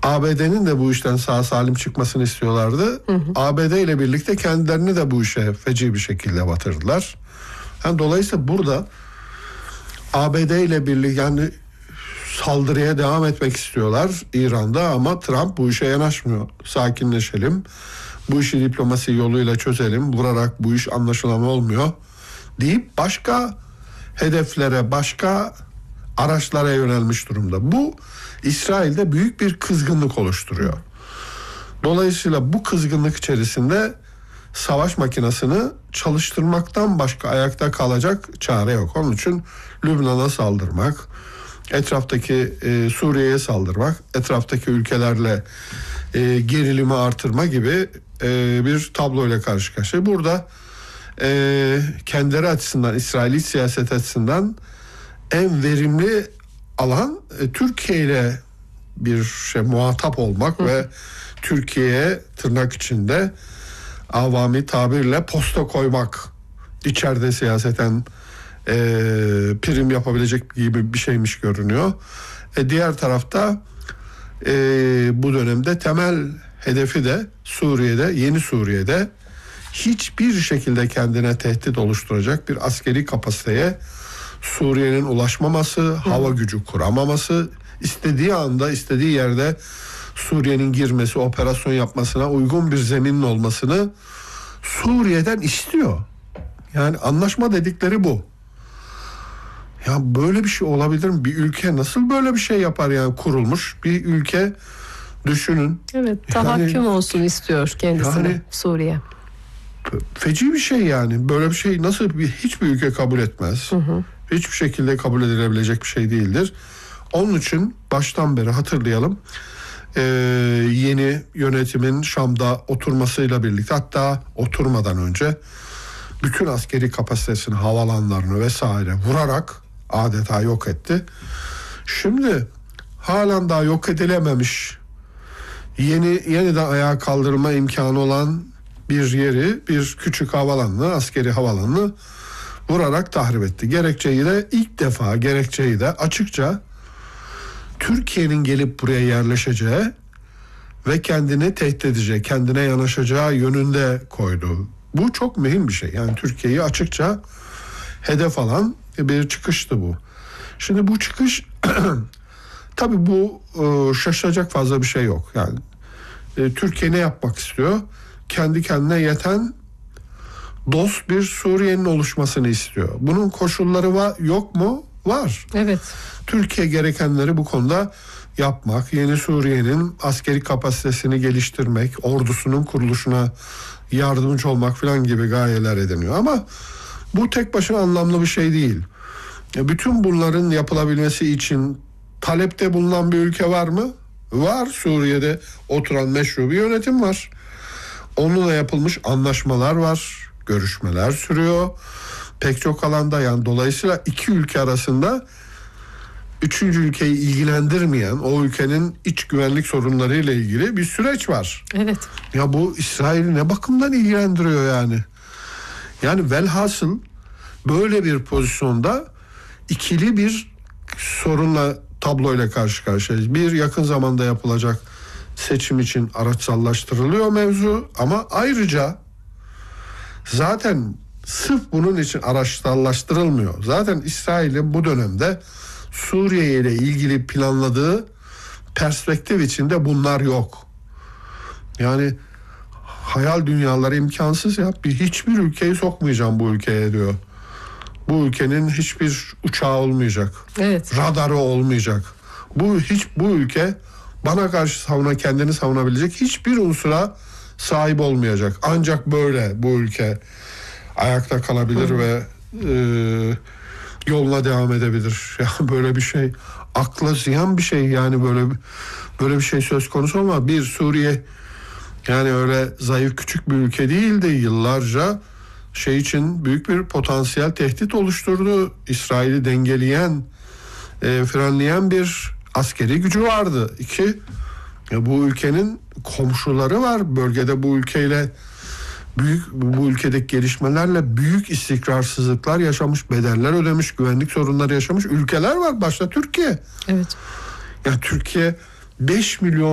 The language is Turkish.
ABD'nin de bu işten sağ salim çıkmasını istiyorlardı. ABD ile birlikte kendilerini de bu işe feci bir şekilde batırdılar. Yani dolayısıyla burada ABD ile birlikte yani saldırıya devam etmek istiyorlar İran'da ama Trump bu işe yanaşmıyor. Sakinleşelim, bu işi diplomasi yoluyla çözelim, vurarak bu iş anlaşılan olmuyor deyip başka hedeflere, başka araçlara yönelmiş durumda. Bu İsrail'de büyük bir kızgınlık oluşturuyor. Dolayısıyla bu kızgınlık içerisinde savaş makinesini çalıştırmaktan başka ayakta kalacak çare yok. Onun için Lübnan'a saldırmak, etraftaki Suriye'ye saldırmak, etraftaki ülkelerle gerilimi artırma gibi bir tabloyla karşı karşıya. Burada kendileri açısından, İsraili siyaset açısından en verimli alan Türkiye ile bir muhatap olmak ve Türkiye'ye tırnak içinde avami tabirle posta koymak, içeride siyaseten prim yapabilecek gibi bir şeymiş görünüyor. Diğer tarafta bu dönemde temel hedefi de Suriye'de, yeni Suriye'de hiçbir şekilde kendine tehdit oluşturacak bir askeri kapasiteye Suriye'nin ulaşmaması, hava gücü kuramaması, istediği anda, istediği yerde Suriye'nin girmesi, operasyon yapmasına uygun bir zeminin olmasını Suriye'den istiyor. Yani anlaşma dedikleri bu. Ya böyle bir şey olabilir mi? Bir ülke nasıl böyle bir şey yapar yani kurulmuş bir ülke düşünün. Evet, tahakküm olsun istiyor kendisine Suriye. Feci bir şey yani. Böyle bir şey nasıl hiçbir ülke kabul etmez. Hiçbir şekilde kabul edilebilecek bir şey değildir. Onun için baştan beri hatırlayalım. Yeni yönetimin Şam'da oturmasıyla birlikte, hatta oturmadan önce bütün askeri kapasitesini, havalanlarını vesaire vurarak adeta yok etti. Şimdi halen daha yok edilememiş, yeniden ayağa kaldırma imkanı olan bir yeri, bir küçük havalanını, askeri havalanını vurarak tahrip etti. Gerekçeyi de açıkça Türkiye'nin gelip buraya yerleşeceği ve kendini tehdit edeceği, kendine yanaşacağı yönünde koydu. Bu çok mühim bir şey. Yani Türkiye'yi açıkça hedef alan bir çıkıştı bu. Şimdi bu çıkış tabii bu şaşılacak fazla bir şey yok. Yani Türkiye ne yapmak istiyor? Kendi kendine yeten dost bir Suriye'nin oluşmasını istiyor. Bunun koşulları yok mu? Var. Evet. Türkiye gerekenleri bu konuda yapmak, yeni Suriye'nin askeri kapasitesini geliştirmek, ordusunun kuruluşuna yardımcı olmak falan gibi gayeler ediniyor. Ama bu tek başına anlamlı bir şey değil. Bütün bunların yapılabilmesi için talepte bulunan bir ülke var mı? Var. Suriye'de oturan meşru bir yönetim var. Onunla yapılmış anlaşmalar var. Görüşmeler sürüyor. Pek çok alanda, yani dolayısıyla iki ülke arasında üçüncü ülkeyi ilgilendirmeyen, o ülkenin iç güvenlik sorunlarıyla ilgili bir süreç var. Evet. Ya bu İsrail'i ne bakımdan ilgilendiriyor yani? Yani velhasıl böyle bir pozisyonda ikili bir sorunla, tabloyla karşı karşıyayız. Bir, yakın zamanda yapılacak seçim için araçsallaştırılıyor mevzu, ama ayrıca zaten sırf bunun için araçsallaştırılmıyor. Zaten İsrail'in bu dönemde Suriye ile ilgili planladığı perspektif içinde bunlar yok. Yani hayal dünyaları imkansız ya. Hiçbir ülkeyi sokmayacağım bu ülkeye diyor. Bu ülkenin hiçbir uçağı olmayacak. Evet. Radarı olmayacak. Bu ülke bana karşı kendini savunabilecek hiçbir unsura sahip olmayacak. Ancak böyle bu ülke ayakta kalabilir ve yoluna devam edebilir. Ya böyle bir şey akla ziyan bir şey, yani böyle bir şey söz konusu, ama bir Suriye yani öyle zayıf küçük bir ülke değildi. Yıllarca için büyük bir potansiyel tehdit oluşturdu. İsrail'i dengeleyen, frenleyen bir askeri gücü vardı. İki, bu ülkenin komşuları var. Bölgede bu ülkedeki gelişmelerle büyük istikrarsızlıklar yaşamış, bedeller ödemiş, güvenlik sorunları yaşamış ülkeler var. Başta Türkiye. Evet. Ya Türkiye 5 milyon